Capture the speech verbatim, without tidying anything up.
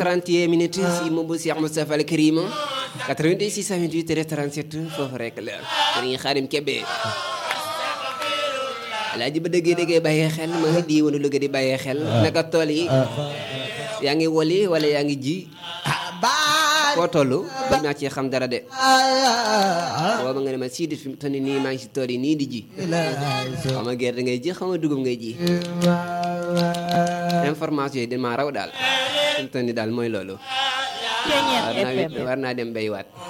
trente et un minutes si mobu Cheikh Moustapha Al Karim quatre-vingt-dix six cent vingt-huit treize trente-sept foofu rek la Serigne Khadim Kébé Alaaji ba dëggee dëggee bàyyee xel ma ngi di woonu Louga di bàyyee xel naka tool yi yaa ngi woli wala yaa ngi ji foo toll bëgg naa ci xam dara de booba nga ne ma sii di fi mu toll nii maa ngi si tool yi nii di ji xam nga gerte ngay ji xam nga dugub ngay ji information yi dama raw daal fi mu toll nii daal mooy loolu war naa war naa dem béywaat